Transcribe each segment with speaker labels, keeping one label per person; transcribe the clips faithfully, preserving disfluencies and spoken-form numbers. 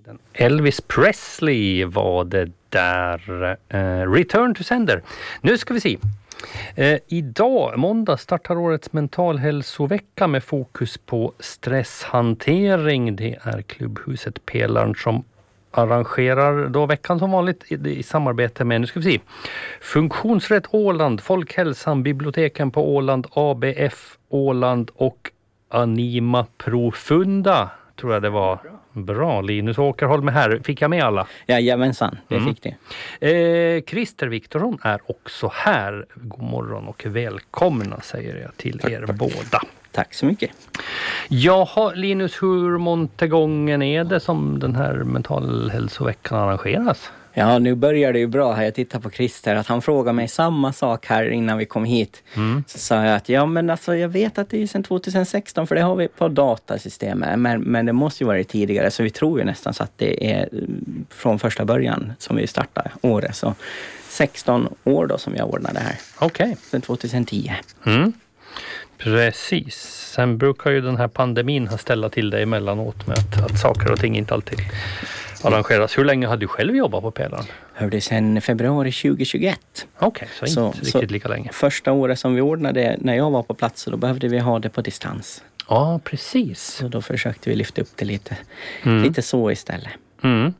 Speaker 1: Elvis Presley var det där. Uh, Return to Sender. Nu ska vi se. Uh, idag, måndag, startar årets mentalhälsovecka med fokus på stresshantering. Det är klubbhuset Pelaren som arrangerar då veckan som vanligt i, i samarbete med, nu ska vi se, Funktionsrätt Åland, Folkhälsan, Biblioteken på Åland, A B F Åland och Anima Profunda, tror jag det var. Bra, Linus Åkerholm är här. Fick jag med alla?
Speaker 2: Jajamensan, det mm. fick
Speaker 1: det. Eh, Christer Viktorsson är också här. God morgon och välkomna, säger jag till tack, er tack. båda.
Speaker 2: Tack så mycket.
Speaker 1: Jaha, Linus, hur månte gången är det som den här mentalhälsoveckan arrangeras?
Speaker 2: Ja, nu börjar det ju bra här. Jag tittar på Christer att han frågar mig samma sak här innan vi kom hit. Mm. Så sa jag att ja, men alltså jag vet att det är sedan tjugohundrasexton, för det har vi på datasystemet. Men, men det måste ju vara tidigare, så vi tror ju nästan så att det är från första början som vi startar året. Så sexton år då som jag ordnade här.
Speaker 1: Okej. Okay.
Speaker 2: Sedan tjugohundratio.
Speaker 1: Mm. Precis. Sen brukar ju den här pandemin ha ställt till det emellanåt med att, att saker och ting inte alltid arrangeras. Hur länge har du själv jobbat på Pelaren?
Speaker 2: Hörde sedan februari tjugohundratjugoett.
Speaker 1: Okej, okay, så inte så, riktigt så lika länge.
Speaker 2: Första året som vi ordnade, när jag var på plats, då behövde vi ha det på distans.
Speaker 1: Ja, precis.
Speaker 2: Så då försökte vi lyfta upp det lite, mm. lite så istället.
Speaker 1: Mm.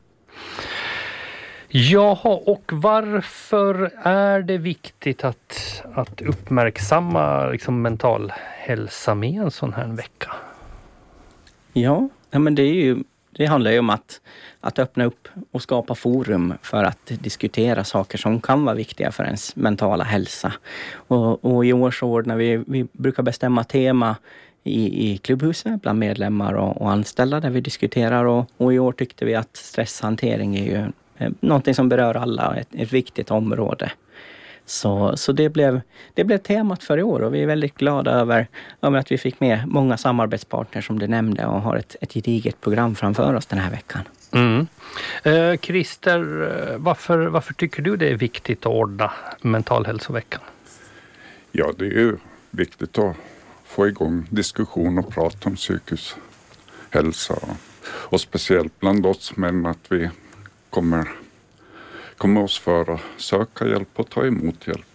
Speaker 1: Jaha, och varför är det viktigt att, att uppmärksamma liksom, mental hälsa med en sån här vecka?
Speaker 2: Ja, men det är ju Det handlar ju om att, att öppna upp och skapa forum för att diskutera saker som kan vara viktiga för ens mentala hälsa. Och, och i år så ordnar vi, vi brukar bestämma tema i, i klubbhuset bland medlemmar och, och anställda där vi diskuterar. Och, och i år tyckte vi att stresshantering är ju någonting som berör alla, ett, ett viktigt område. Så, så det, blev, det blev temat för i år, och vi är väldigt glada över, över att vi fick med många samarbetspartner som du nämnde och har ett, ett gediget program framför oss den här veckan.
Speaker 1: Mm. Eh, Christer, varför, varför tycker du det är viktigt att ordna mentalhälsoveckan?
Speaker 3: Ja, det är ju viktigt att få igång diskussion och prata om psykisk hälsa. Och speciellt bland oss män, att vi kommer... kommer oss för att söka hjälp och ta emot hjälp.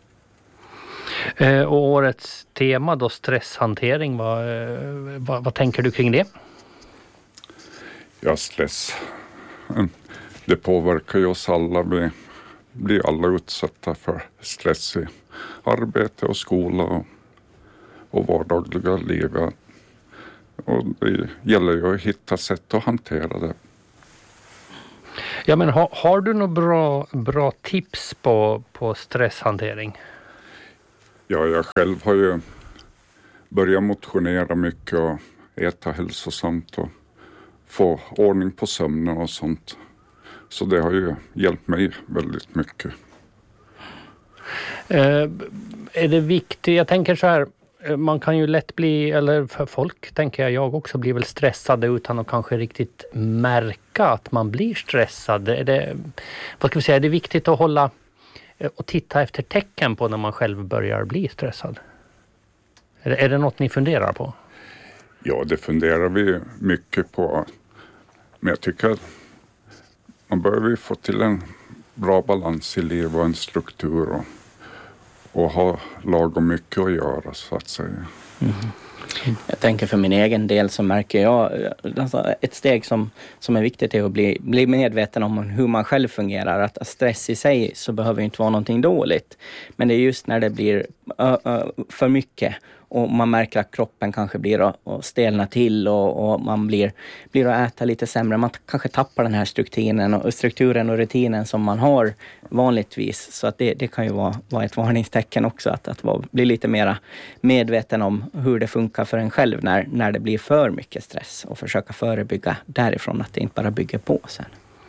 Speaker 1: Eh, och årets tema då, stresshantering, vad, vad, vad tänker du kring det?
Speaker 3: Ja, stress. Det påverkar ju oss alla. Vi blir alla utsatta för stress i arbete och skola och, och vardagliga liv. Och det gäller ju att hitta sätt att hantera det.
Speaker 1: Ja, men har, har du några bra, bra tips på, på stresshantering?
Speaker 3: Ja, jag själv har ju börjat motionera mycket och äta hälsosamt och få ordning på sömnen och sånt. Så det har ju hjälpt mig väldigt mycket.
Speaker 1: Eh, är det viktigt, jag tänker så här, man kan ju lätt bli, eller för folk tänker jag, jag också blir väl stressade utan att kanske riktigt märka att man blir stressad. Är det, vad ska vi säga, är det viktigt att hålla och titta efter tecken på när man själv börjar bli stressad? Är det, är det något ni funderar på?
Speaker 3: Ja, det funderar vi mycket på. Men jag tycker att man behöver få till en bra balans i livet och en struktur och och ha lagom mycket att göra, så att säga.
Speaker 2: Mm. Jag tänker för min egen del så märker jag alltså ett steg som, som är viktigt är att bli, bli medveten om hur man själv fungerar. Att stress i sig så behöver inte vara någonting dåligt. Men det är just när det blir ö, ö, för mycket och man märker att kroppen kanske blir att, att stelna till och, och man blir, blir att äta lite sämre. Man kanske tappar den här strukturen och, strukturen och rutinen som man har vanligtvis. Så att det, det kan ju vara, vara ett varningstecken också. Att, att vara, bli lite mer medveten om hur det funkar för en själv när, när det blir för mycket stress. Och försöka förebygga därifrån, att det inte bara bygger på sen.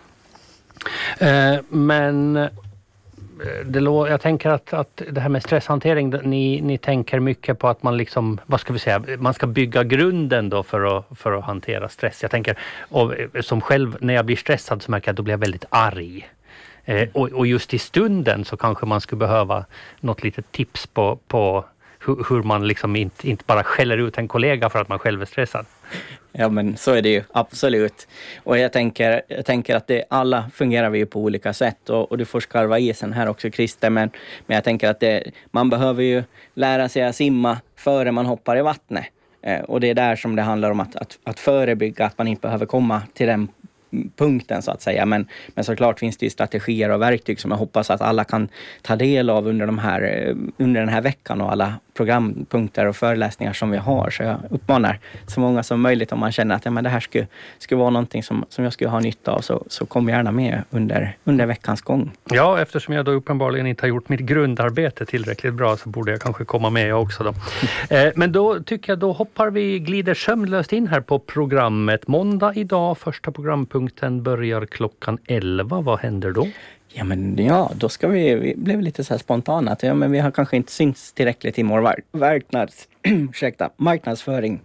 Speaker 1: Eh, men... Det, jag tänker att, att det här med stresshantering, ni, ni tänker mycket på att man liksom, vad ska vi säga, man ska bygga grunden då för att, för att hantera stress. Jag tänker, och som själv, när jag blir stressad så märker jag att då blir jag väldigt arg. Eh, och, och just i stunden så kanske man skulle behöva något litet tips på, på hur, hur man liksom inte, inte bara skäller ut en kollega för att man själv är stressad.
Speaker 2: Ja, men så är det ju, absolut. Och jag tänker, jag tänker att det, alla fungerar vi ju på olika sätt. Och, och du får skarva isen här också, Christer. Men, men jag tänker att det, man behöver ju lära sig att simma före man hoppar i vattnet. Eh, och det är där som det handlar om att, att, att förebygga att man inte behöver komma till den punkten så att säga. Men, men såklart finns det ju strategier och verktyg som jag hoppas att alla kan ta del av under, de här, under den här veckan och alla programpunkter och föreläsningar som vi har. Så jag uppmanar så många som möjligt om man känner att ja, men det här skulle, skulle vara någonting som, som jag skulle ha nytta av, så, så kom gärna med under, under veckans gång.
Speaker 1: Ja, eftersom jag då uppenbarligen inte har gjort mitt grundarbete tillräckligt bra så borde jag kanske komma med jag också då. Eh, men då tycker jag då hoppar vi, glider sömlöst in här på programmet. Måndag idag, första programpunkten börjar klockan elva. Vad händer då?
Speaker 2: Ja, men ja, då ska vi, vi blev lite så här spontana att ja, men vi har kanske inte synts tillräckligt i vår marknads, ursäkta, marknadsföring.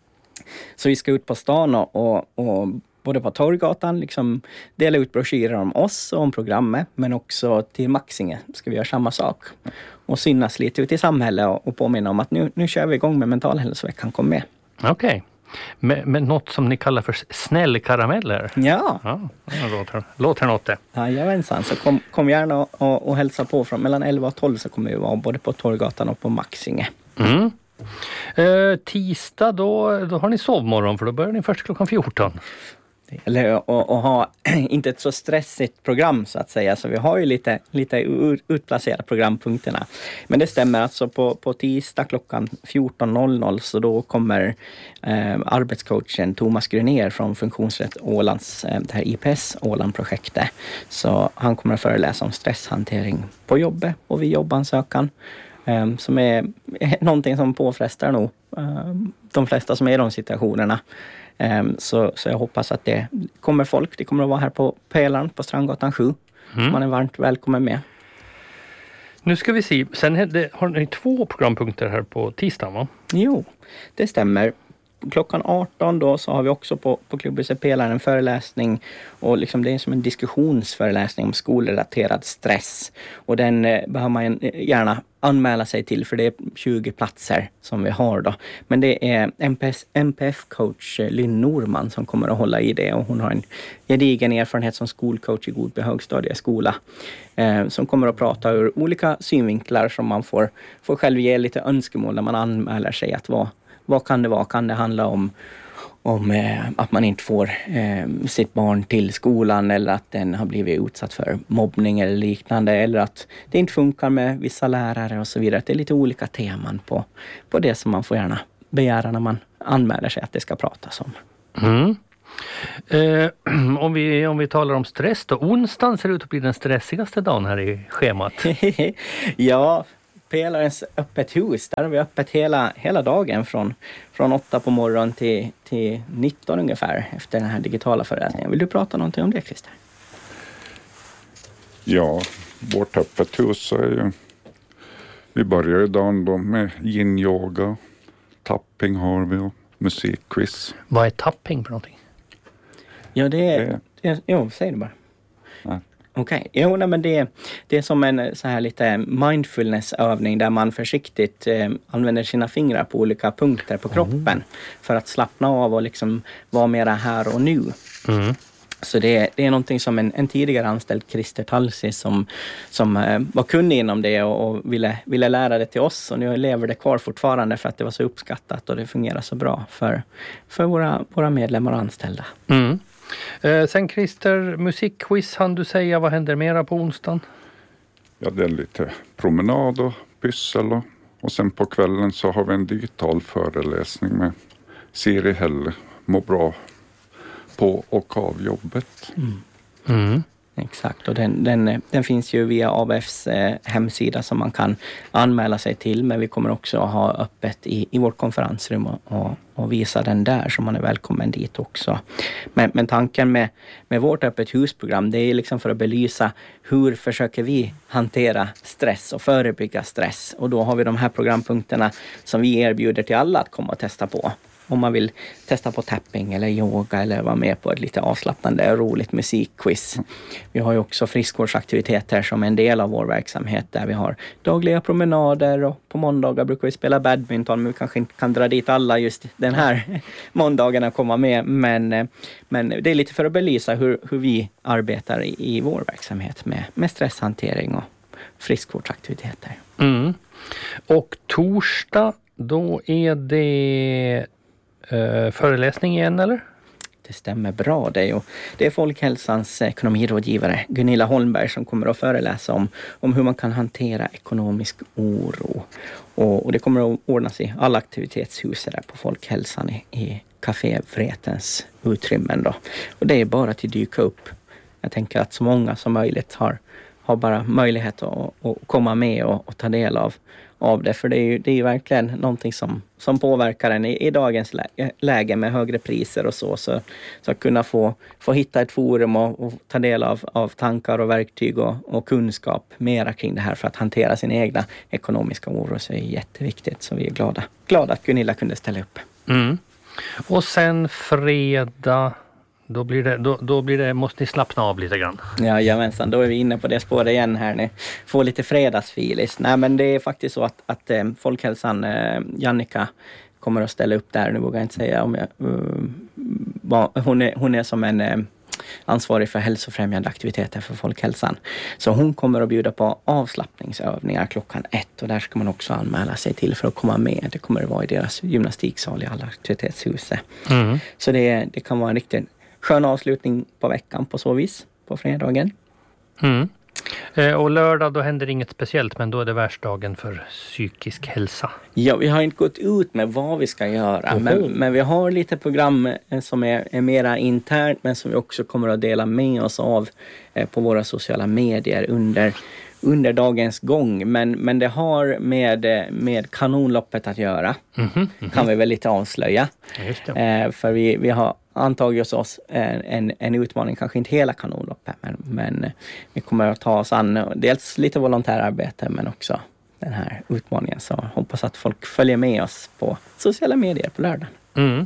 Speaker 2: Så vi ska ut på stan och, och, och både på Torggatan liksom dela ut broschyrer om oss och om programmet, men också till Maxinge ska vi göra samma sak. Och synas lite ut i samhället och, och påminna om att nu, nu kör vi igång med mentalhälsoveckan, kom med.
Speaker 1: Okej. Okay. Med, med något som ni kallar för snällkarameller.
Speaker 2: Ja.
Speaker 1: Ja, låter, låter något det.
Speaker 2: Jajamensan, så kom, kom gärna och, och, och hälsa på från mellan elva och tolv, så kommer vi vara både på Torggatan och på Maxinge.
Speaker 1: Mm. Eh, tisdag då, då har ni sovmorgon, för då börjar ni först klockan fjorton.
Speaker 2: Eller att ha inte ett så stressigt program så att säga. Så vi har ju lite, lite utplacerat programpunkterna. Men det stämmer alltså på, på tisdag klockan fjorton noll noll, så då kommer eh, arbetscoachen Thomas Grunér från Funktionsrätt Ålands, eh, det här I P S Åland-projektet. Så han kommer att föreläsa om stresshantering på jobbet och vid jobbansökan. Eh, som är, är någonting som påfrestar nog eh, de flesta som är i de situationerna. Så, så jag hoppas att det kommer folk. Det kommer att vara här på Pelaren på Strandgatan sju. Mm. Man är varmt välkommen med.
Speaker 1: Nu ska vi se. Sen har ni två programpunkter här på tisdag, va?
Speaker 2: Jo, det stämmer. Klockan arton då så har vi också på, på Klubbhuset Pelaren en föreläsning. Och liksom det är som en diskussionsföreläsning om skolrelaterad stress. Och den eh, behöver man gärna anmäla sig till, för det är tjugo platser som vi har då. Men det är M P F-coach Lynn Norman som kommer att hålla i det. Och hon har en gedigen erfarenhet som skolcoach i Godby högstadieskola. Eh, som kommer att prata ur olika synvinklar som man får, får själv ge lite önskemål när man anmäler sig. Att vad, vad kan det vara? Kan det handla om om eh, att man inte får eh, sitt barn till skolan, eller att den har blivit utsatt för mobbning eller liknande, eller att det inte funkar med vissa lärare och så vidare. Det är lite olika teman på, på det som man får gärna begära när man anmäler sig att det ska pratas om.
Speaker 1: Mm. Eh, om, vi, om vi talar om stress då, onsdagen ser ut att bli den stressigaste dagen här i schemat.
Speaker 2: Ja, Pelarens öppet hus, där har vi öppet hela, hela dagen från, från åtta på morgonen till, till nitton ungefär efter den här digitala föreläsningen. Vill du prata någonting om det, Christer?
Speaker 3: Ja, vårt öppet hus är ju, vi börjar ju dagen då med yin-yoga, tapping har vi och musikquiz.
Speaker 1: Vad är tapping för någonting?
Speaker 2: Ja, det är, det är jo, säg det bara.
Speaker 3: Nej.
Speaker 2: Okej, okay. Jo, nej, men det, det är som en så här lite mindfulness-övning där man försiktigt eh, använder sina fingrar på olika punkter på kroppen mm. för att slappna av och liksom vara mera här och nu. Mm. Så det, det är någonting som en, en tidigare anställd, Christer Talsi, som, som eh, var kunnig inom det och, och ville, ville lära det till oss. Och nu lever det kvar fortfarande för att det var så uppskattat och det fungerar så bra för, för våra, våra medlemmar och anställda.
Speaker 1: Mm. Eh, sen Christer, musikquiz, hann du säga vad händer mera på onsdagen?
Speaker 3: Ja, det är lite promenad och pyssel och, och sen på kvällen så har vi en digital föreläsning med Siri Helle, må bra på och av jobbet.
Speaker 2: Mm.
Speaker 1: Mm.
Speaker 2: Exakt, och den, den, den finns ju via A B F:s eh, hemsida som man kan anmäla sig till, men vi kommer också ha öppet i, i vårt konferensrum och, och, och visa den där, så man är välkommen dit också. Men, men tanken med, med vårt öppet husprogram, det är liksom för att belysa hur försöker vi hantera stress och förebygga stress, och då har vi de här programpunkterna som vi erbjuder till alla att komma och testa på. om man vill testa på tapping eller yoga eller vara med på ett lite avslappnande och roligt musikquiz. Vi har ju också friskvårdsaktiviteter som en del av vår verksamhet där vi har dagliga promenader och på måndagar brukar vi spela badminton, men vi kanske inte kan dra dit alla just den här måndagen att komma med. Men, men det är lite för att belysa hur, hur vi arbetar i, i vår verksamhet med, med stresshantering och friskvårdsaktiviteter.
Speaker 1: Mm. Och torsdag, då är det eh, föreläsning igen, eller?
Speaker 2: Det stämmer bra det. Och det är Folkhälsans ekonomirådgivare Gunilla Holmberg som kommer att föreläsa om, om hur man kan hantera ekonomisk oro. Och, och det kommer att ordnas i alla aktivitetshus där på Folkhälsan i, i Café Vretens utrymmen då. Och det är bara till dyka upp. Jag tänker att så många som möjligt har, har bara möjlighet att, att komma med och, och ta del av, av det. För det är ju, det är ju verkligen någonting som, som påverkar en i, i dagens läge, läge med högre priser och så. Så, så att kunna få, få hitta ett forum och, och ta del av, av tankar och verktyg och, och kunskap mera kring det här för att hantera sin egna ekonomiska oro så är det jätteviktigt. Så vi är glada, glada att Gunilla kunde ställa upp.
Speaker 1: Mm. Och sen fredag... Då blir det, då, då blir det, måste ni slappna av lite grann.
Speaker 2: Jajamensan, då är vi inne på det spåret igen här nu. Få lite fredagsfilis. Nej, men det är faktiskt så att, att eh, Folkhälsan, eh, Jannica kommer att ställa upp där. Nu vågar jag inte säga om jag... Uh, va, hon, är, hon är som en eh, ansvarig för hälsofrämjande aktiviteter för Folkhälsan. Så hon kommer att bjuda på avslappningsövningar klockan ett. Och där ska man också anmäla sig till för att komma med. Det kommer att vara i deras gymnastiksal i alla aktivitetshuset. Mm. Så det, det kan vara en riktigt skön avslutning på veckan på så vis, på fredagen.
Speaker 1: Mm. Eh, och lördag då händer inget speciellt, men då är det världsdagen för psykisk hälsa.
Speaker 2: Ja, vi har inte gått ut med vad vi ska göra, men, men vi har lite program som är, är mera internt, men som vi också kommer att dela med oss av eh, på våra sociala medier under under dagens gång, men, men det har med, med kanonloppet att göra. Mm-hmm, mm-hmm. Kan vi väl lite avslöja.
Speaker 1: Just det.
Speaker 2: Eh, för vi, vi har antagit oss en, en, en utmaning, kanske inte hela kanonloppet, men, men vi kommer att ta oss an dels lite volontärarbete, men också den här utmaningen. Så hoppas att folk följer med oss på sociala medier på lördagen.
Speaker 1: Mm.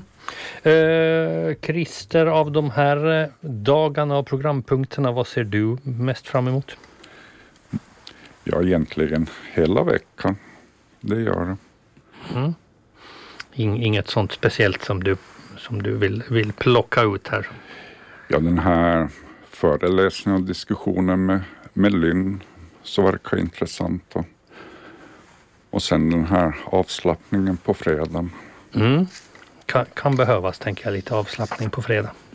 Speaker 1: Eh, Christer, av de här dagarna och programpunkterna, vad ser du mest fram emot?
Speaker 3: Ja, egentligen hela veckan. Det gör det.
Speaker 1: Mm. Inget sånt speciellt som du, som du vill, vill plocka ut här?
Speaker 3: Ja, den här föreläsningen och diskussionen med, med Lynn så verkar intressant. Och, och sen den här avslappningen på fredag.
Speaker 1: Mm. Kan, kan behövas, tänker jag, lite avslappning på fredag.